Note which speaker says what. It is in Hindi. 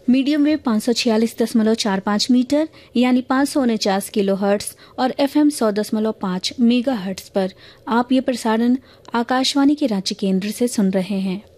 Speaker 1: मीडियम वेव 546.45 मीटर यानी 549 किलोहर्ट्ज और FM 100.5 मेगाहर्ट्ज पर आप ये प्रसारण आकाशवाणी के रांची केंद्र से सुन रहे हैं।